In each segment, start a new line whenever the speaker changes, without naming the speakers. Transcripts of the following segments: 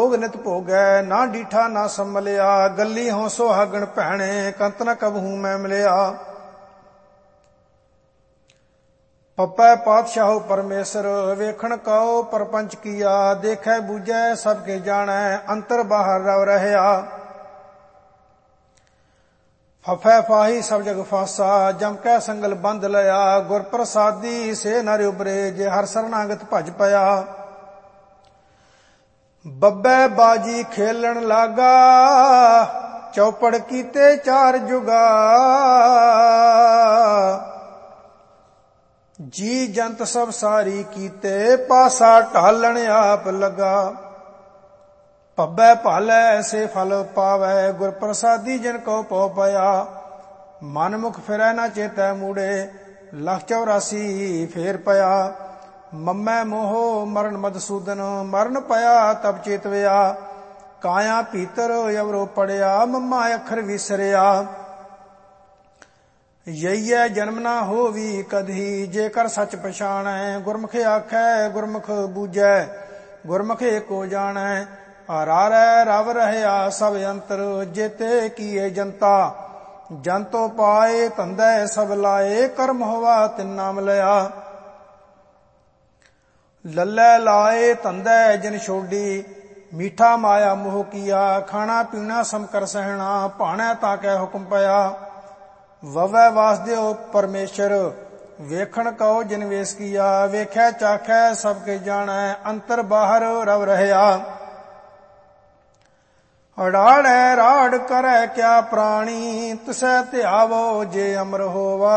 भोग नित भोगै, ना डीठा ना संभलिया। गली हों सुहागण भैणे, कंत न कबहू मैं मिलिया। पप्पै पातशाहो परमेसर, वेखण कहो परपंच किया। देखै बूझै सबके जानै, अंतर बाहर रव रहया। फफै फाही सब जग फासा, जम कै संगल बंद लया। गुर प्रसादी से नर उबरे, जे हर शरणागत भज पया। बब्बै बाजी खेलन लागा, चौपड़ कीते चार जुगा। जी जंत सब सारी कीते, पासा ढालण आप लगा। भब्बै भालै ऐसे फल पावै, गुर प्रसादी जिन को पौ पया। मन मुख फिरै न चेतै मूड़े, लख 84 फेर पया। मम्मै मोहो मरण मधुसूदन, मरण पया तब चेतवया। काया भीतर यवरो पड़िया, मम्मा अखर विसरिया। यही जन्म ना होवी कधी, जेकर सच पछाणै। गुरमुख आखै गुरमुख बूझै, गुरमुख एको जाणै। हरारै रव रहया सब अंतर, जेते कीए जनता। जंतो पाए धंधै सब लाए, कर्म होवा तिन नाम लिया। लल्लै लाए धंधै जिन छोड़ी, मीठा माया मोह किया। खाना पीना सम कर सहना, भाणै ताकै हुक्म पया। ववै वासदेव परमेश्वर, वेखण कहो जिन वेश किया। वेखै चाखै सबके जाणै, अंतर बाहर रव रहया। अड़ाड़ै राड़ करै क्या प्राणी, तिसै ध्यावो जे अमर होवा।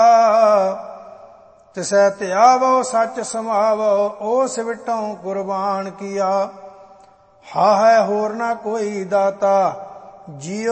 तिसै ध्यावो सच समावो, ओ सिवटों कुर्बान किया। हा है होर ना कोई दाता, जियो